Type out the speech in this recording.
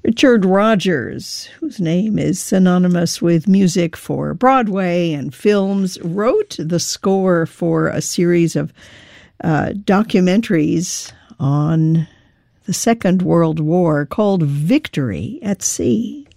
Richard Rodgers, whose name is synonymous with music for Broadway and films, wrote the score for a series of documentaries on the Second World War called Victory at Sea.